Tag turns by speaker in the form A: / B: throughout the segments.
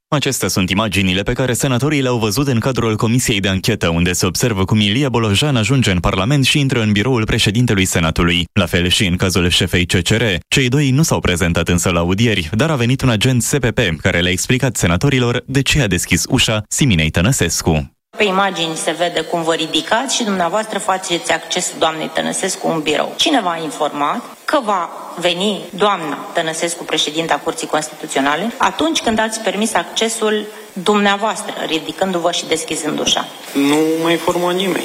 A: Acestea sunt imaginile pe care senatorii le-au văzut în cadrul Comisiei de Anchetă, unde se observă cum Ilie Bolojan ajunge în Parlament și intră în biroul președintelui Senatului. La fel și în cazul șefei CCR. Cei doi nu s-au prezentat însă la audieri, dar a venit un agent SPP care le-a explicat senatorilor de ce a deschis ușa Siminei Tănăsescu.
B: Pe imagini se vede cum vă ridicați și dumneavoastră faceți accesul doamnei Tănăsescu în birou. Cine v-a informat că va veni doamna Tănăsescu, președinta Curții Constituționale, atunci când ați permis accesul dumneavoastră, ridicându-vă și deschizând ușa?
C: Nu m-a informat nimeni.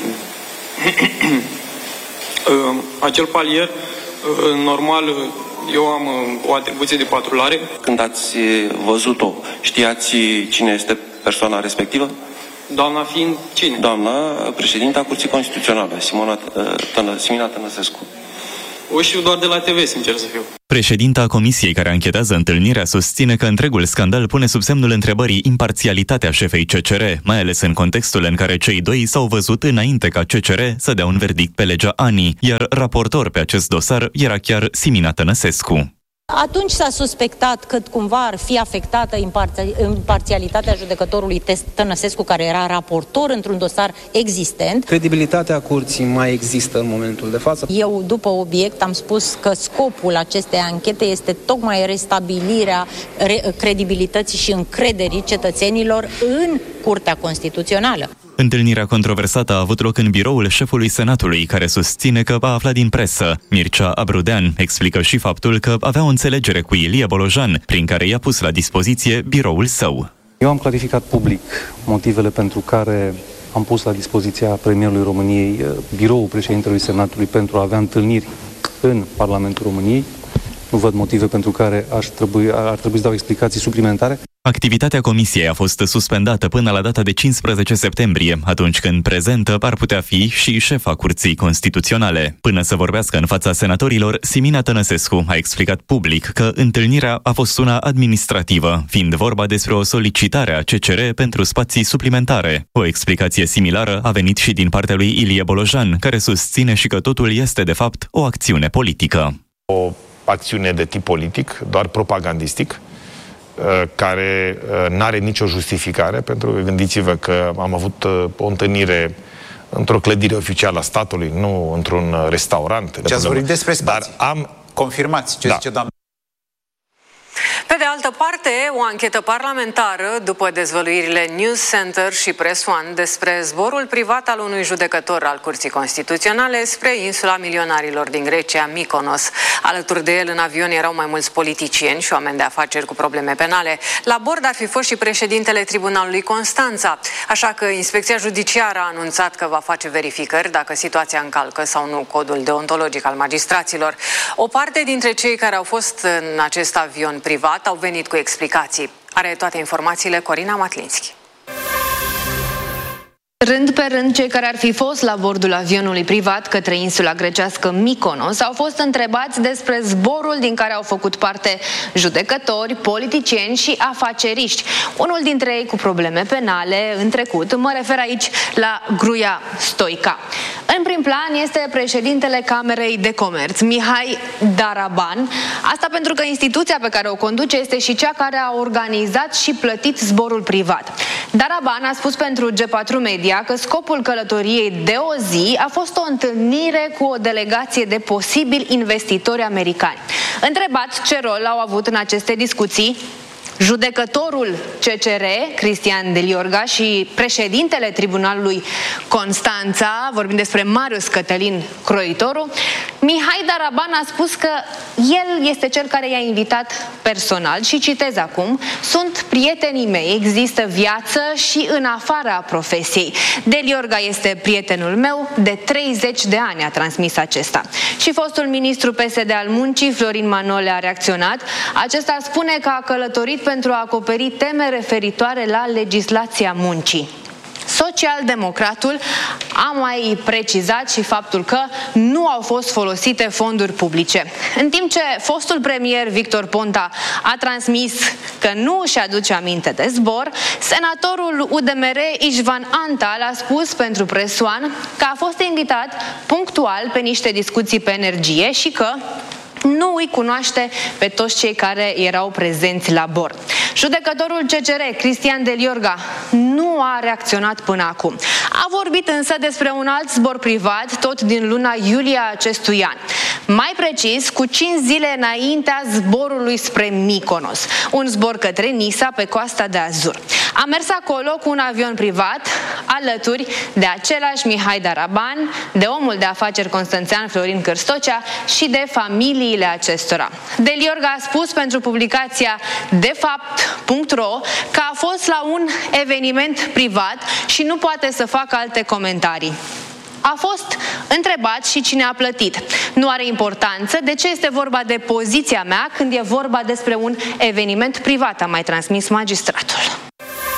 C: Acel palier, normal, eu am o atribuție de patrulare.
D: Când ați văzut-o, știați cine este persoana respectivă?
C: Doamna fiind cine?
D: Doamna președinta Curții Constituționale, Simina Tănăsescu.
C: O știu doar de la TV, sincer să fiu.
A: Președinta comisiei care anchetează întâlnirea susține că întregul scandal pune sub semnul întrebării imparțialitatea șefei CCR, mai ales în contextul în care cei doi s-au văzut înainte ca CCR să dea un verdict pe legea ANI, iar raportor pe acest dosar era chiar Simina Tănăsescu.
B: Atunci s-a suspectat că cumva ar fi afectată imparțialitatea judecătorului Tănăsescu, care era raportor într-un dosar existent.
E: Credibilitatea curții mai există în momentul de față.
B: Eu, după obiect, am spus că scopul acestei anchete este tocmai restabilirea credibilității și încrederii cetățenilor în Curtea Constituțională.
A: Întâlnirea controversată a avut loc în biroul șefului Senatului, care susține că a aflat din presă. Mircea Abrudean explică și faptul că avea o înțelegere cu Ilie Bolojan, prin care i-a pus la dispoziție biroul său.
F: Eu am clarificat public motivele pentru care am pus la dispoziția premierului României biroul președintelui Senatului pentru a avea întâlniri în Parlamentul României. Nu văd motive pentru care ar trebui să dau explicații suplimentare.
A: Activitatea comisiei a fost suspendată până la data de 15 septembrie, atunci când prezentă ar putea fi și șefa Curții Constituționale. Până să vorbească în fața senatorilor, Simina Tănăsescu a explicat public că întâlnirea a fost una administrativă, fiind vorba despre o solicitare a CCR pentru spații suplimentare. O explicație similară a venit și din partea lui Ilie Bolojan, care susține și că totul este, de fapt, o acțiune politică.
G: O acțiune de tip politic, doar propagandistic, care n-are nicio justificare, pentru că gândiți-vă că am avut o întâlnire într-o clădire oficială a statului, nu într-un restaurant.
H: Ce ați vorbit despre spații.
G: Dar
H: confirmați ce zice doamna.
I: Pe de altă parte, o anchetă parlamentară după dezvăluirile News Center și Press One despre zborul privat al unui judecător al Curții Constituționale spre insula milionarilor din Grecia, Mykonos. Alături de el în avion erau mai mulți politicieni și oameni de afaceri cu probleme penale. La bord ar fi fost și președintele Tribunalului Constanța, așa că Inspecția Judiciară a anunțat că va face verificări dacă situația încalcă sau nu codul deontologic al magistraților. O parte dintre cei care au fost în acest avion privat au venit cu explicații. Are toate informațiile Corina Matlinski.
J: Rând pe rând, cei care ar fi fost la bordul avionului privat către insula grecească Mykonos au fost întrebați despre zborul din care au făcut parte judecători, politicieni și afaceriști. Unul dintre ei cu probleme penale în trecut, mă refer aici la Gruia Stoica. În prim plan este președintele Camerei de Comerț, Mihai Daraban. Asta pentru că instituția pe care o conduce este și cea care a organizat și plătit zborul privat. Daraban a spus pentru G4 Media că scopul călătoriei de o zi a fost o întâlnire cu o delegație de posibili investitori americani. Întrebat ce rol au avut în aceste discuții, judecătorul CCR, Cristian Deliorga, și președintele Tribunalului Constanța, vorbim despre Marius Cătălin Croitoru, Mihai Daraban a spus că el este cel care i-a invitat personal și citez acum: sunt prietenii mei, există viață și în afara profesiei. Deliorga este prietenul meu de 30 de ani, a transmis acesta. Și fostul ministru PSD al Muncii, Florin Manole, a reacționat. Acesta spune că a călătorit pentru a acoperi teme referitoare la legislația muncii. Social-democratul a mai precizat și faptul că nu au fost folosite fonduri publice. În timp ce fostul premier Victor Ponta a transmis că nu își aduce aminte de zbor, senatorul UDMR Ișvan Antal a spus pentru Press One că a fost invitat punctual pe niște discuții pe energie și că nu îi cunoaște pe toți cei care erau prezenți la bord. Judecătorul CCR, Cristian Deliorga, nu a reacționat până acum. A vorbit însă despre un alt zbor privat, tot din luna iulie a acestui an. Mai precis, cu 5 zile înaintea zborului spre Mykonos, un zbor către Nisa pe Coasta de Azur. A mers acolo cu un avion privat, alături de același Mihai Daraban, de omul de afaceri constanțean Florin Cârstocea și de familiile acestora. Deliorga a spus pentru publicația defapt.ro că a fost la un eveniment privat și nu poate să facă alte comentarii. A fost întrebat și cine a plătit. Nu are importanță de ce este vorba de poziția mea când e vorba despre un eveniment privat, a mai transmis magistratul.